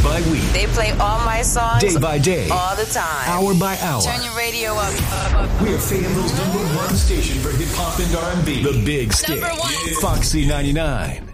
by week. They play all my songs. Day by day. All the time. Hour by hour. Turn your radio up. We're Fayetteville's #1 station for hip-hop and R&B. The Big Stick. #1. Foxy 99.